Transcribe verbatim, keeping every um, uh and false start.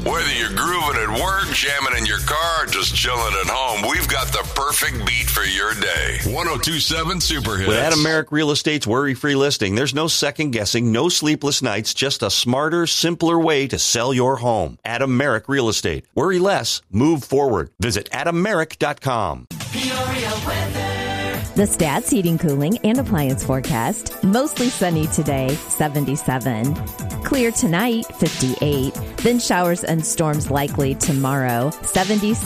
Whether you're grooving at work, jamming in your car, just chilling at home, we've got the perfect beat for your day. one oh two point seven Super Hits. With Adam Merrick Real Estate's worry-free listing, there's no second-guessing, no sleepless nights, just a smarter, simpler way to sell your home. Adam Merrick Real Estate. Worry less, move forward. Visit adam merrick dot com. Peoria weather. The Stats Heating, Cooling, and Appliance forecast. Mostly sunny today, seventy-seven. Clear tonight, fifty-eight. Then showers and storms likely tomorrow, seventy-six.